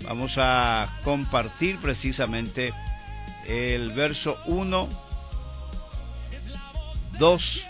Vamos a compartir precisamente el verso 1, 2,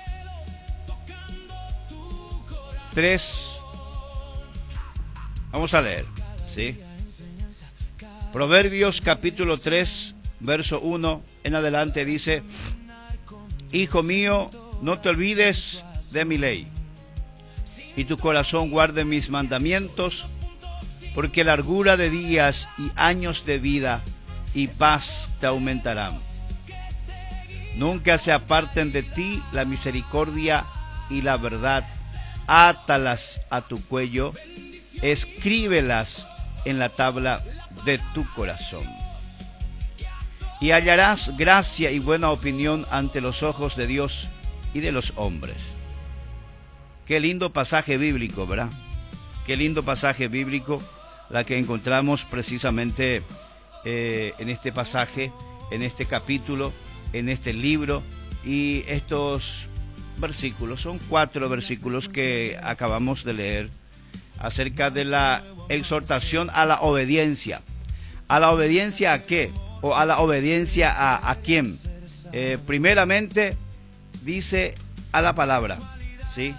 3. Vamos a leer, ¿sí? Proverbios capítulo 3, verso 1 en adelante dice: Hijo mío, no te olvides de mi ley, y tu corazón guarde mis mandamientos, porque largura de días y años de vida y paz te aumentarán. Nunca se aparten de ti la misericordia y la verdad, átalas a tu cuello, escríbelas en la tabla de tu corazón. Y hallarás gracia y buena opinión ante los ojos de Dios y de los hombres. Qué lindo pasaje bíblico, ¿verdad? Qué lindo pasaje bíblico la que encontramos precisamente en este pasaje, en este capítulo, en este libro. Y estos versículos, son 4 versículos que acabamos de leer acerca de la exhortación a la obediencia. ¿A la obediencia a qué? ¿O a la obediencia a quién? Primeramente dice a la palabra, ¿sí?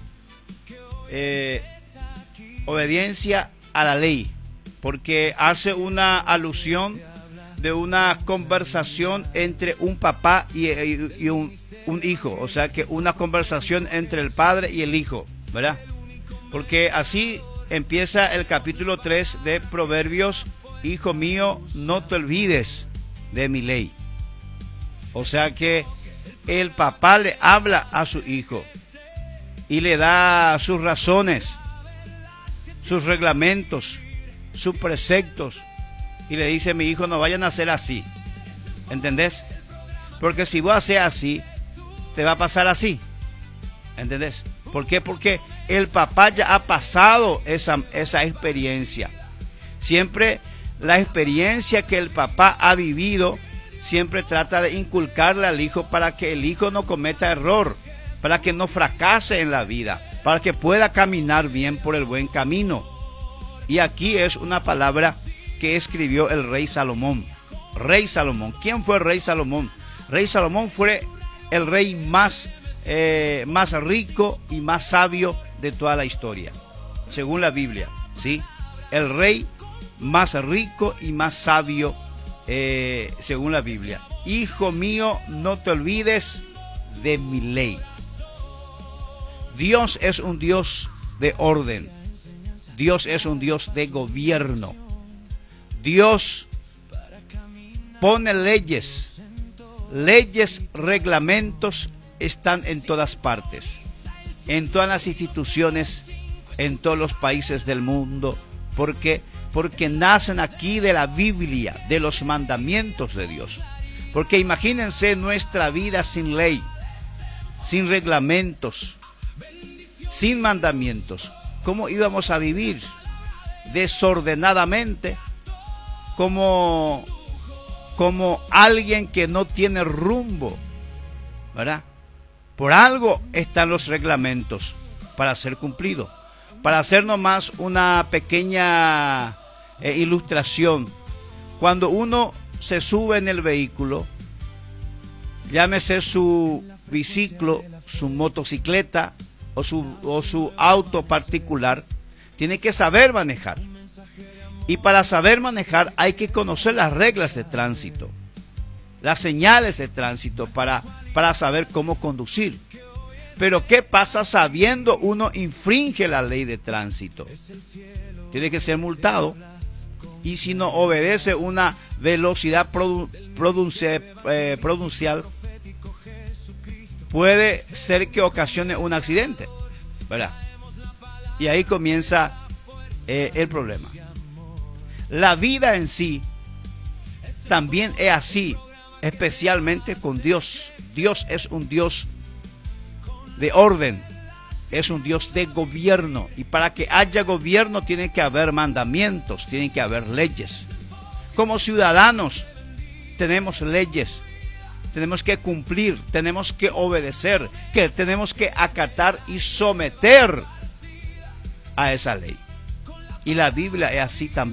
Obediencia a la ley, porque hace una alusión de una conversación entre un papá y un hijo, o sea que una conversación entre el padre y el hijo, ¿verdad? Porque así empieza el capítulo 3 de Proverbios: Hijo mío, no te olvides de mi ley. O sea que el papá le habla a su hijo y le da sus razones, sus reglamentos, sus preceptos, y le dice: mi hijo, no vayan a hacer así. ¿Entendés? Porque si vos haces así, te va a pasar así. ¿Entendés? ¿Por qué? Porque el papá ya ha pasado esa experiencia. Siempre la experiencia que el papá ha vivido, siempre trata de inculcarle al hijo para que el hijo no cometa error, para que no fracase en la vida, para que pueda caminar bien por el buen camino. Y aquí es una palabra que escribió el rey Salomón. Rey Salomón. ¿Quién fue el rey Salomón? Rey Salomón fue el rey más rico y más sabio de toda la historia, según la Biblia, ¿sí? El rey más rico y más sabio, según la Biblia. Hijo mío, no te olvides de mi ley. Dios es un Dios de orden. Dios es un Dios de gobierno. Dios pone leyes. Leyes, reglamentos están en todas partes, en todas las instituciones, en todos los países del mundo. ¿Por qué? Porque nacen aquí de la Biblia, de los mandamientos de Dios. Porque imagínense nuestra vida sin ley, sin reglamentos, sin mandamientos. ¿Cómo íbamos a vivir? Desordenadamente, como alguien que no tiene rumbo, ¿verdad? Por algo están los reglamentos, para ser cumplidos. Para hacer nomás una pequeña ilustración, cuando uno se sube en el vehículo, llámese su biciclo, su motocicleta o su auto particular, tiene que saber manejar. Y para saber manejar hay que conocer las reglas de tránsito, las señales de tránsito para saber cómo conducir. Pero ¿qué pasa sabiendo uno infringe la ley de tránsito? Tiene que ser multado. Y si no obedece una velocidad prudencial, puede ser que ocasione un accidente, ¿verdad? Y ahí comienza el problema. La vida en sí también es así, especialmente con Dios. Dios es un Dios de orden, es un Dios de gobierno, y para que haya gobierno tiene que haber mandamientos, tiene que haber leyes. Como ciudadanos tenemos leyes, tenemos que cumplir, tenemos que obedecer, que tenemos que acatar y someter a esa ley. Y la Biblia es así también.